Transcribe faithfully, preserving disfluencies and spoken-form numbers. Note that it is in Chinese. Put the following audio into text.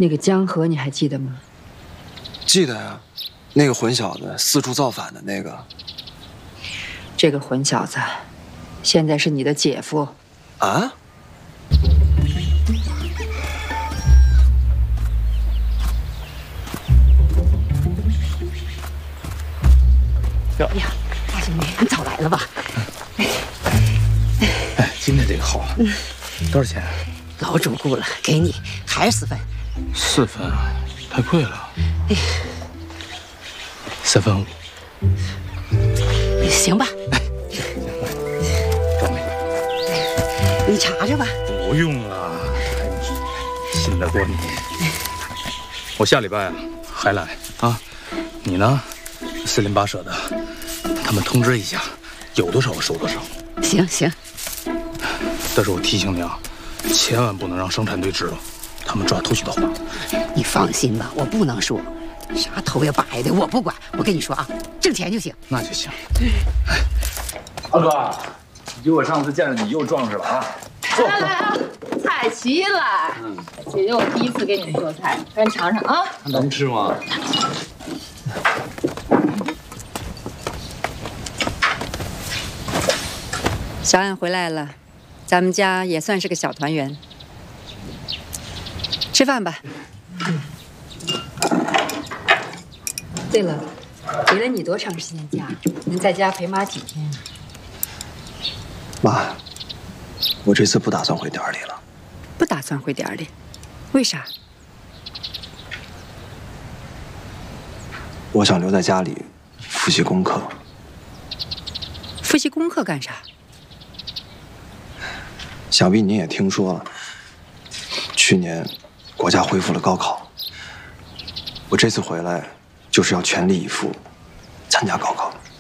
那个江河你还记得吗？ 记得呀，那个混小子四处造反的那个。 这个混小子，现在是你的姐夫。 啊？ 哎呀，大兄弟，你早来了吧？ 哎，今天这个好啊，嗯、多少钱？ 老主顾了，给你，还是四分。 四分啊，太贵了。哎，三分五。 行吧。 哎，找你。 你查查吧。 不用了，信得过你。我下礼拜啊还来啊，你呢，四邻八舍的，他们通知一下，有多少我收多少。 行行。 但是我提醒你啊，千万不能让生产队知道，他们抓偷袭的话。 你放心吧，我不能说，啥头呀白的我不管。我跟你说啊，挣钱就行。 那就行。 哎，二哥，比我上次见着你又壮实了啊！ 来来来啊，菜齐了。嗯，姐姐，我第一次给你们做菜，赶紧尝尝啊。 能吃吗？ 小安回来了，咱们家也算是个小团圆。吃饭吧。对了，给了你多长时间假？能在家陪妈几天？ 妈，我这次不打算回店里了。 不打算回店里？为啥？ 我想留在家里复习功课。 复习功课干啥？ 想必你也听说了，去年国家恢复了高考。我这次回来就是要全力以赴参加高考。